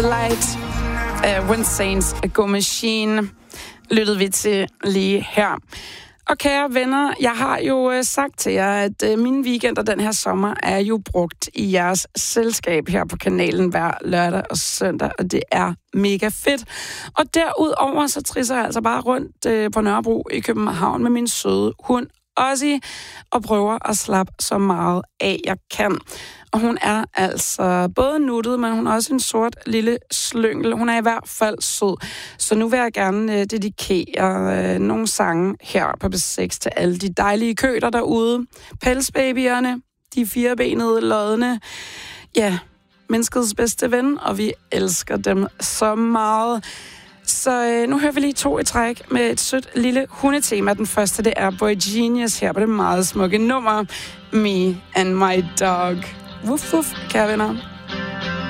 Light af Wind Saints Go Machine lyttede vi til lige her. Og kære venner, jeg har jo sagt til jer, at mine weekender den her sommer er jo brugt i jeres selskab her på kanalen hver lørdag og søndag, og det er mega fedt. Og derudover så trisser jeg altså bare rundt på Nørrebro i København med min søde hund Ozzy og prøver at slappe så meget af, jeg kan. Og hun er altså både nuttet, men hun er også en sort lille slyngel. Hun er i hvert fald sød. Så nu vil jeg gerne dedikere nogle sange her på B6 til alle de dejlige køter derude. Pelsbabyerne, de firebenede lodne. Ja, menneskets bedste ven, og vi elsker dem så meget. Så nu hører vi lige 2 i træk med et sødt lille hundetema. Den første, det er Boy Genius her på det meget smukke nummer Me and My Dog. Wuff, wuff, kære venner.